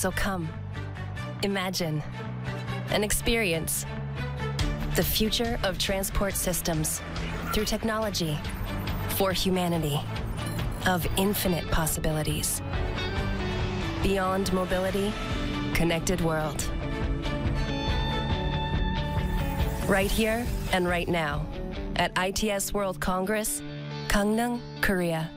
So come, imagine, and experience the future of transport systems through technology for humanity of infinite possibilities. Beyond mobility, connected world. Right here and right now at ITS World Congress, Gangneung, Korea.